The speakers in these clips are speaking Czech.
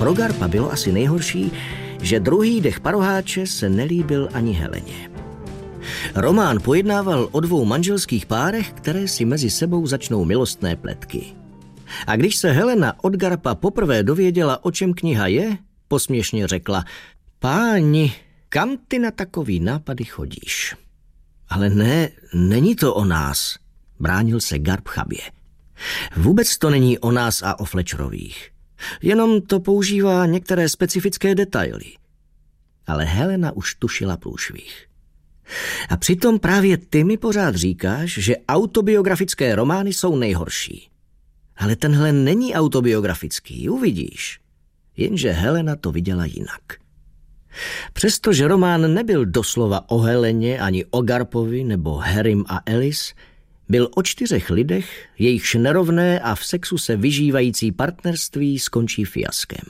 pro Garpa bylo asi nejhorší, že druhý dech paroháče se nelíbil ani Heleně. Román pojednával o dvou manželských párech, které si mezi sebou začnou milostné pletky. A když se Helena od Garpa poprvé dověděla, o čem kniha je, posměšně řekla: Páni, kam ty na takový nápady chodíš? Ale ne, není to o nás, bránil se Garp chabě. Vůbec to není o nás a o Fletcherových. Jenom to používá některé specifické detaily. Ale Helena už tušila průšvih. A přitom právě ty mi pořád říkáš, že autobiografické romány jsou nejhorší. Ale tenhle není autobiografický, uvidíš. Jenže Helena to viděla jinak. Přestože román nebyl doslova o Heleně ani o Garpovi nebo Harrym a Alice, byl o 4 lidech, jejichž nerovné a v sexu se vyžívající partnerství skončí fiaskem.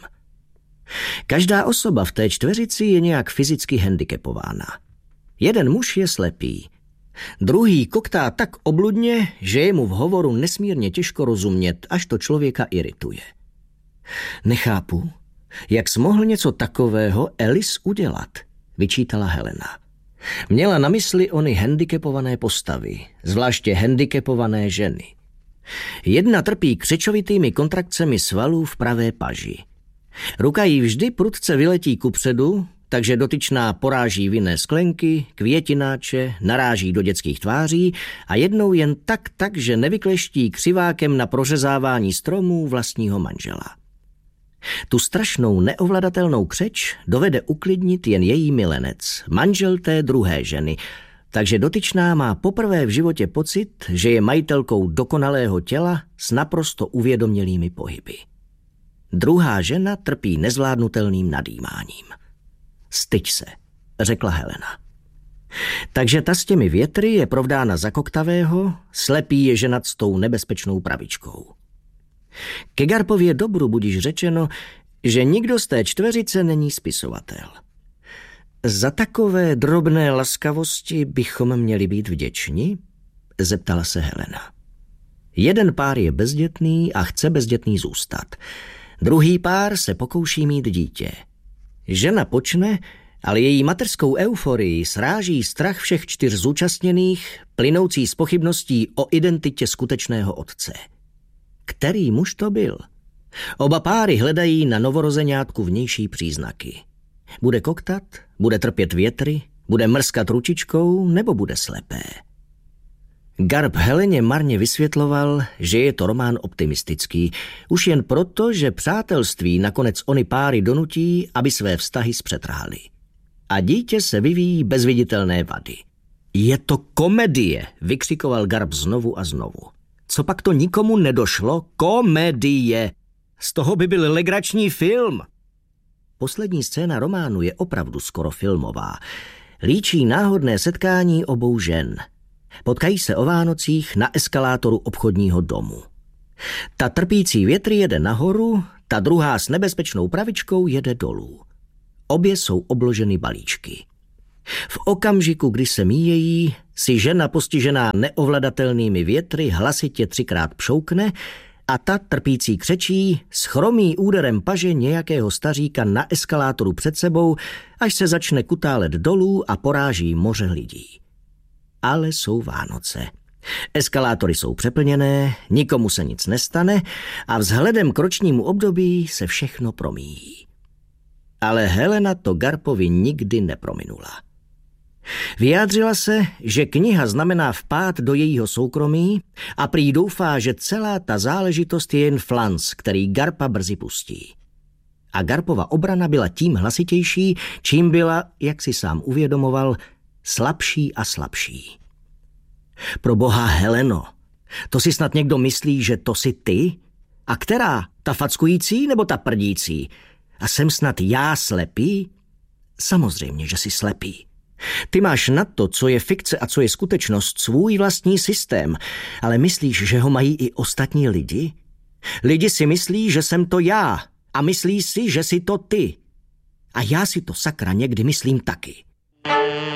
Každá osoba v té čtveřici je nějak fyzicky handicapována. Jeden muž je slepý. Druhý koktá tak obludně, že je mu v hovoru nesmírně těžko rozumět, až to člověka irituje. Nechápu, jak jsi mohl něco takového Alice udělat, vyčítala Helena. Měla na mysli ony handicapované postavy, zvláště handicapované ženy. Jedna trpí křečovitými kontrakcemi svalů v pravé paži. Ruka jí vždy prudce vyletí kupředu, takže dotyčná poráží vinné sklenky, květináče, naráží do dětských tváří a jednou jen tak, že nevykleští křivákem na prořezávání stromů vlastního manžela. Tu strašnou neovladatelnou křeč dovede uklidnit jen její milenec, manžel té druhé ženy, takže dotyčná má poprvé v životě pocit, že je majitelkou dokonalého těla s naprosto uvědomělými pohyby. Druhá žena trpí nezvládnutelným nadýmáním. Styď se, řekla Helena. Takže ta s těmi větry je provdána za koktavého, slepý je ženat s tou nebezpečnou pravičkou. Ke Garpově dobru budiž řečeno, že nikdo z té čtveřice není spisovatel. Za takové drobné laskavosti bychom měli být vděční? Zeptala se Helena. Jeden pár je bezdětný a chce bezdětný zůstat. Druhý pár se pokouší mít dítě. Žena počne, ale její mateřskou euforii sráží strach všech 4 zúčastněných, plynoucí z pochybností o identitě skutečného otce. Který muž to byl? Oba páry hledají na novorozeňátku vnější příznaky. Bude koktat, bude trpět větry, bude mrskat ručičkou nebo bude slepé. Garp Heleně marně vysvětloval, že je to román optimistický, už jen proto, že přátelství nakonec ony páry donutí, aby své vztahy zpřetrhali. A dítě se vyvíjí bez viditelné vady. Je to komedie, vykřikoval Garp znovu a znovu. Co pak to nikomu nedošlo? Komedie! Z toho by byl legrační film. Poslední scéna románu je opravdu skoro filmová. Líčí náhodné setkání obou žen. Potkají se o Vánocích na eskalátoru obchodního domu. Ta trpící větry jede nahoru, ta druhá s nebezpečnou pravičkou jede dolů. Obě jsou obloženy balíčky. V okamžiku, kdy se míjejí, si žena postižená neovladatelnými větry hlasitě 3krát pšoukne a ta trpící křečí schromí úderem paže nějakého staříka na eskalátoru před sebou, až se začne kutálet dolů a poráží moře lidí. Ale jsou Vánoce. Eskalátory jsou přeplněné, nikomu se nic nestane a vzhledem k ročnímu období se všechno promíjí. Ale Helena to Garpovi nikdy neprominula. Vyjádřila se, že kniha znamená vpád do jejího soukromí a prý doufá, že celá ta záležitost je jen flanc, který Garpa brzy pustí. A Garpova obrana byla tím hlasitější, čím byla, jak si sám uvědomoval, slabší a slabší. Pro boha Heleno, to si snad někdo myslí, že to jsi ty? A která? Ta fackující nebo ta prdící? A jsem snad já slepý? Samozřejmě, že jsi slepý. Ty máš na to, co je fikce a co je skutečnost, svůj vlastní systém, ale myslíš, že ho mají i ostatní lidi? Lidi si myslí, že jsem to já a myslí si, že jsi to ty. A já si to sakra někdy myslím taky.